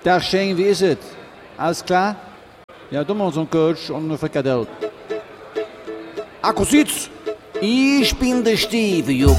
Tag Shane, wie ist es? Alles klar? Ja, du machst einen Coach und eine Frikadelle. Akkusitz! Ich bin der Steve,